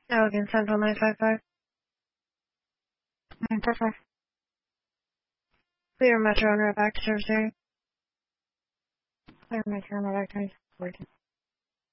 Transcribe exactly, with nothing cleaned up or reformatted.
Allegan Central nine five five. nine five five. Clear Metro on route back to service area. Clear Metro on route back to service area.